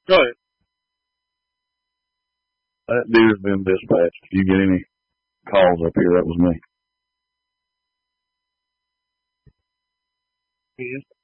Go ahead. That dude's been dispatched. If you get any calls up here, that was me. Yes.